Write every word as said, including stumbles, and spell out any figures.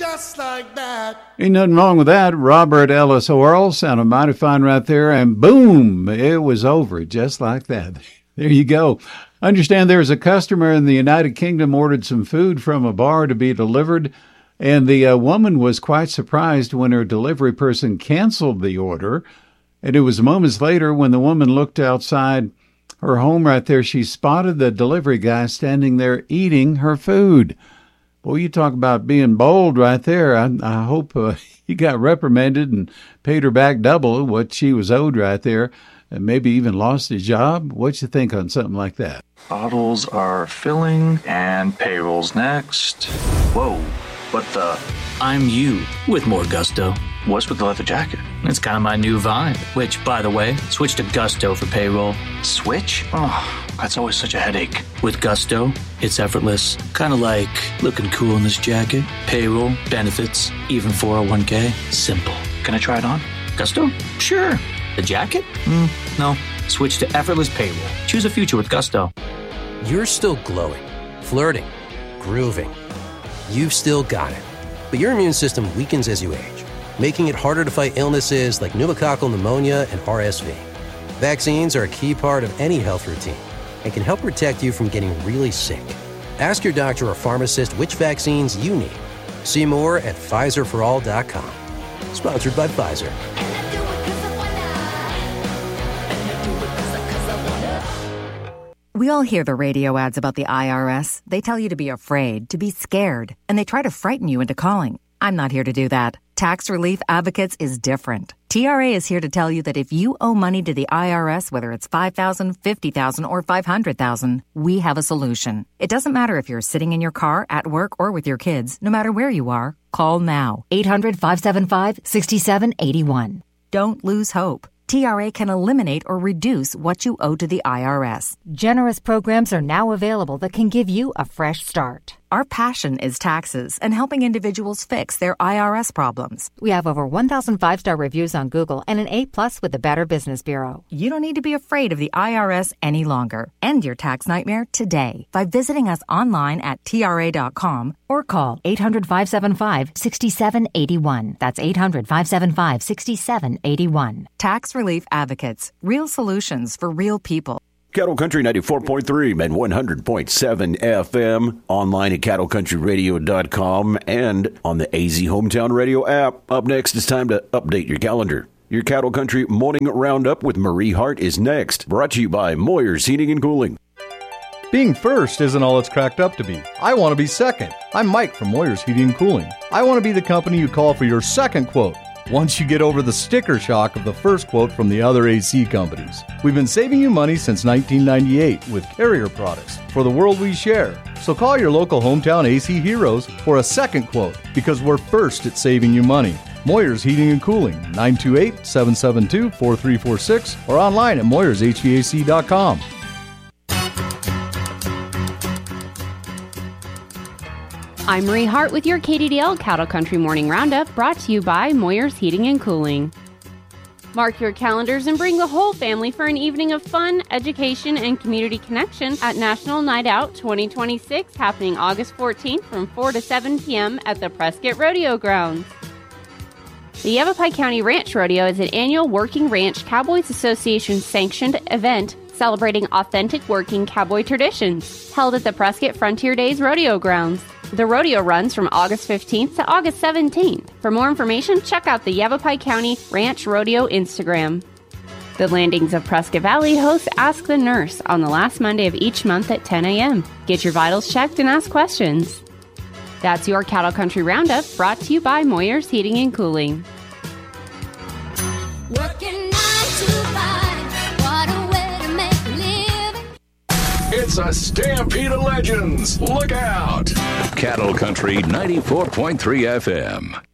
just like that. Ain't nothing wrong with that. Robert Ellis Oral sounded mighty fine right there, and boom, it was over just like that. There you go. Understand there's a customer in the United Kingdom ordered some food from a bar to be delivered, and the uh, woman was quite surprised when her delivery person canceled the order. And it was moments later when the woman looked outside her home right there, she spotted the delivery guy standing there eating her food. Boy, you talk about being bold right there. I, I hope uh, he got reprimanded and paid her back double what she was owed right there, and maybe even lost his job. What you think on something like that? Bottles are filling and payroll's next. Whoa, what the? I'm you with more gusto. What's with the leather jacket? It's kind of my new vibe, which, by the way, switch to Gusto for payroll. Switch? Oh, that's always such a headache. With Gusto, it's effortless. Kind of like looking cool in this jacket. Payroll, benefits, even four oh one k. Simple. Can I try it on? Gusto? Sure. The jacket? Mm, no. Switch to effortless payroll. Choose a future with Gusto. You're still glowing, flirting, grooving. You've still got it. But your immune system weakens as you age, making it harder to fight illnesses like pneumococcal pneumonia and R S V. Vaccines are a key part of any health routine and can help protect you from getting really sick. Ask your doctor or pharmacist which vaccines you need. See more at Pfizer for all dot com. Sponsored by Pfizer. We all hear the radio ads about the I R S. They tell you to be afraid, to be scared, and they try to frighten you into calling. I'm not here to do that. Tax Relief Advocates is different. T R A is here to tell you that if you owe money to the I R S, whether it's five thousand dollars, fifty thousand dollars, or five hundred thousand dollars, we have a solution. It doesn't matter if you're sitting in your car, at work, or with your kids. No matter where you are, call now. eight hundred, five seven five, six seven eight one. Don't lose hope. T R A can eliminate or reduce what you owe to the I R S. Generous programs are now available that can give you a fresh start. Our passion is taxes and helping individuals fix their I R S problems. We have over one thousand five-star reviews on Google and an A-plus with the Better Business Bureau. You don't need to be afraid of the I R S any longer. End your tax nightmare today by visiting us online at T R A dot com or call eight hundred, five seven five, six seven eight one. That's eight hundred, five seven five, six seven eight one. Tax Relief Advocates. Real solutions for real people. Cattle Country ninety-four point three and one hundred point seven F M, online at cattle country radio dot com and on the A Z Hometown Radio app. Up next, it's time to update your calendar. Your Cattle Country Morning Roundup with Marie Hart is next, brought to you by Moyer's Heating and Cooling. Being first isn't all it's cracked up to be. I want to be second. I'm Mike from Moyer's Heating and Cooling. I want to be the company you call for your second quote once you get over the sticker shock of the first quote from the other A C companies. We've been saving you money since nineteen ninety-eight with Carrier products for the world we share. So call your local hometown A C heroes for a second quote because we're first at saving you money. Moyer's Heating and Cooling, nine two eight, seven seven two, four three four six or online at moyers h v a c dot com. I'm Marie Hart with your K D D L Cattle Country Morning Roundup, brought to you by Moyer's Heating and Cooling. Mark your calendars and bring the whole family for an evening of fun, education, and community connection at National Night Out twenty twenty-six, happening August fourteenth from four to seven p.m. at the Prescott Rodeo Grounds. The Yavapai County Ranch Rodeo is an annual Working Ranch Cowboys Association sanctioned event celebrating authentic working cowboy traditions, held at the Prescott Frontier Days Rodeo Grounds. The rodeo runs from August fifteenth to August seventeenth. For more information, check out the Yavapai County Ranch Rodeo Instagram. The Landings of Prescott Valley hosts Ask the Nurse on the last Monday of each month at ten a.m. Get your vitals checked and ask questions. That's your Cattle Country Roundup, brought to you by Moyer's Heating and Cooling. Working nine to five, what a way to make a living. It's a stampede of legends. Look out. Cattle Country ninety-four point three F M.